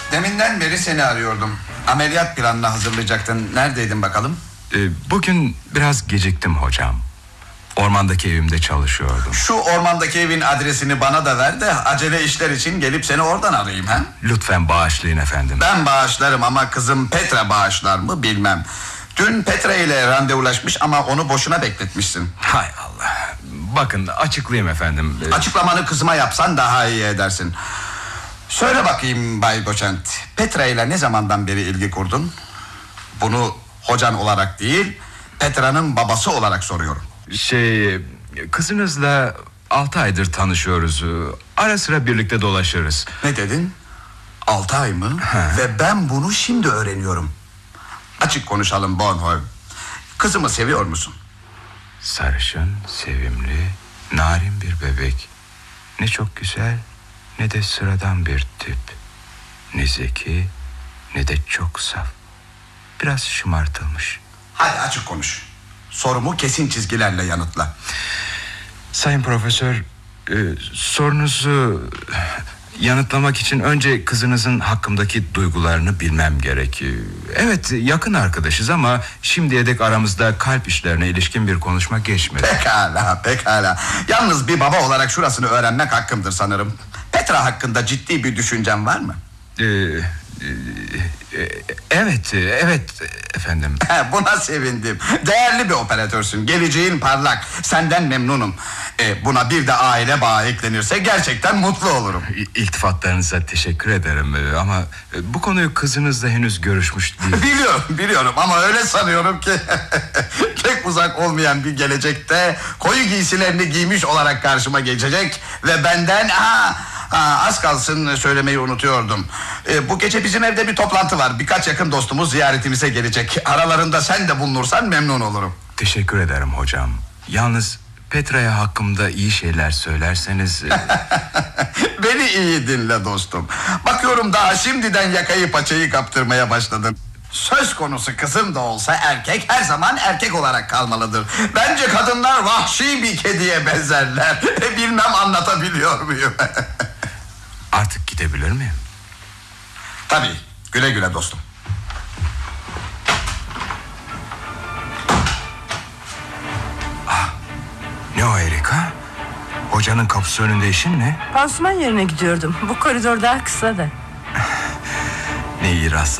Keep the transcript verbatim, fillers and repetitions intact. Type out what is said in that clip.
Deminden beri seni arıyordum. Ameliyat planını hazırlayacaktın. Neredeydin bakalım? Ee, bugün biraz geciktim hocam. Ormandaki evimde çalışıyordum. Şu ormandaki evin adresini bana da ver de acele işler için gelip seni oradan arayayım ha? Lütfen bağışlayın efendim. Ben bağışlarım ama kızım Petra bağışlar mı bilmem. Dün Petra ile randevulaşmış ama onu boşuna bekletmişsin. Hay Allah. Bakın açıklayayım efendim. Ee, Açıklamanı kızıma yapsan daha iyi edersin. Söyle bakayım Bay Doçent, Petra ile ne zamandan beri ilgi kurdun? Bunu hocan olarak değil, Petra'nın babası olarak soruyorum. Şey, kızınızla altı aydır tanışıyoruz. Ara sıra birlikte dolaşırız. Ne dedin? Altı ay mı? Ha. Ve ben bunu şimdi öğreniyorum. Açık konuşalım Bornholm. Kızımı seviyor musun? Sarışın, sevimli, narin bir bebek. Ne çok güzel, ne de sıradan bir tip. Ne zeki, ne de çok saf. Biraz şımartılmış. Hadi açık konuş. Sorumu kesin çizgilerle yanıtla. Sayın Profesör, e, sorunuzu yanıtlamak için önce kızınızın hakkımdaki duygularını bilmem gerek. Evet, yakın arkadaşız ama şimdiye dek aramızda kalp işlerine ilişkin bir konuşma geçmedi. Pekala, pekala. Yalnız bir baba olarak şurasını öğrenmek hakkımdır sanırım. Petra hakkında ciddi bir düşüncen var mı? Ee, e, e, evet, evet efendim. Buna sevindim. Değerli bir operatörsün. Geleceğin parlak. Senden memnunum. E, buna bir de aile bağı eklenirse gerçekten mutlu olurum. İ- İltifatlarınıza teşekkür ederim Ee, ama e, bu konuyu kızınızla henüz görüşmüş değil. Biliyorum, biliyorum ama öyle sanıyorum ki pek uzak olmayan bir gelecekte koyu giysilerini giymiş olarak karşıma geçecek ve benden aa, aa, az kalsın söylemeyi unutuyordum. Ee, bu gece bizim evde bir toplantı var. Birkaç yakın dostumuz ziyaretimize gelecek. Aralarında sen de bulunursan memnun olurum. Teşekkür ederim hocam. Yalnız Petra'ya hakkımda iyi şeyler söylerseniz... e, Beni iyi dinle dostum. Bakıyorum daha şimdiden yakayı paçayı kaptırmaya başladın. Söz konusu kızım da olsa erkek her zaman erkek olarak kalmalıdır. Bence kadınlar vahşi bir kediye benzerler. Bilmem anlatabiliyor muyum? Artık gidebilir miyim? Tabii, güle güle dostum. Ne o Erika? Hocanın kapısı önünde işin ne? Pansuman yerine gidiyordum. Bu koridor daha kısa da. Ne iyi rast